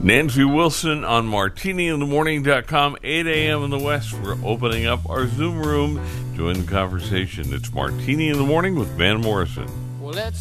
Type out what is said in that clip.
Nancy Wilson on martiniinthemorning.com, 8 a.m. in the West. We're opening up our Zoom room. Join the conversation. It's Martini in the Morning with Van Morrison. Well, let's